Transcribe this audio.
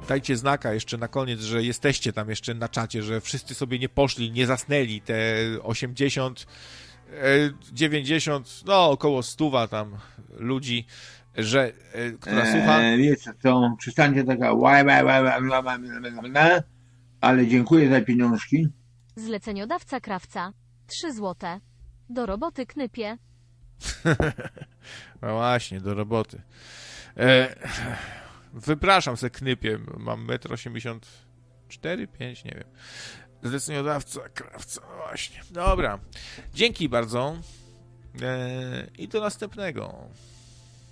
dajcie znaka jeszcze na koniec, że jesteście tam jeszcze na czacie, że wszyscy sobie nie poszli, nie zasnęli, te 80, 90, no około 100 tam ludzi, że, która słucha. Wiecie co, przestańcie taka ale dziękuję za pieniążki. Zleceniodawca krawca. 3 złote. Do roboty knypie. No właśnie, do roboty. Wypraszam se knypie, mam 1,84 m, 5, nie wiem. Zleceniodawca, krawca, no właśnie. Dobra, dzięki bardzo i do następnego.